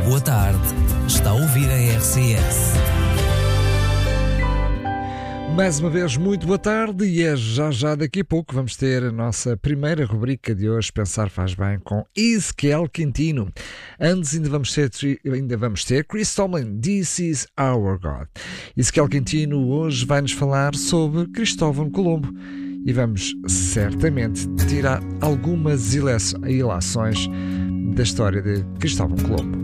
Boa tarde. Está a ouvir a RCS. Mais uma vez, muito boa tarde, e é já daqui a pouco vamos ter a nossa primeira rubrica de hoje, Pensar Faz Bem, com Ezequiel Quintino. Antes ainda vamos ter Chris Tomlin, This is Our God. Ezequiel Quintino hoje vai-nos falar sobre Cristóvão Colombo e vamos certamente tirar algumas ilações da história de Cristóvão Colombo.